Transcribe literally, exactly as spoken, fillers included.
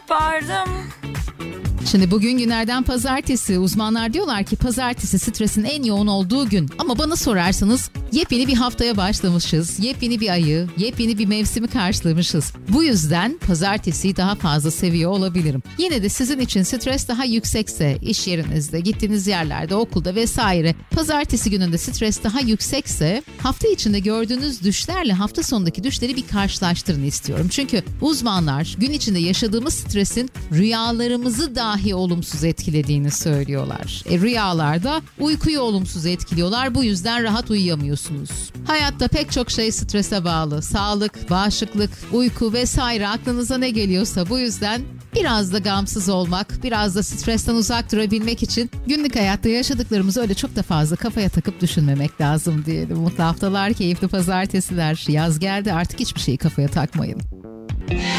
yapardım. Şimdi bugün günlerden pazartesi. Uzmanlar diyorlar ki pazartesi stresin en yoğun olduğu gün. Ama bana sorarsanız yepyeni bir haftaya başlamışız. Yepyeni bir ayı, yepyeni bir mevsimi karşılamışız. Bu yüzden pazartesiyi daha fazla seviyor olabilirim. Yine de sizin için stres daha yüksekse, iş yerinizde, gittiğiniz yerlerde, okulda vesaire, pazartesi gününde stres daha yüksekse, hafta içinde gördüğünüz düşlerle hafta sonundaki düşleri bir karşılaştırın istiyorum. Çünkü uzmanlar gün içinde yaşadığımız stresin rüyalarımızı dahi olumsuz etkilediğini söylüyorlar. E, rüyalarda uykuyu olumsuz etkiliyorlar. Bu yüzden rahat uyuyamıyorsunuz. Hayatta pek çok şey strese bağlı. Sağlık, bağışıklık, uyku vesaire, aklınıza ne geliyorsa. Bu yüzden biraz da gamsız olmak, biraz da stresten uzak durabilmek için günlük hayatta yaşadıklarımızı öyle çok da fazla kafaya takıp düşünmemek lazım diyelim. Mutlu haftalar, keyifli pazartesiler. Yaz geldi, artık hiçbir şeyi kafaya takmayın.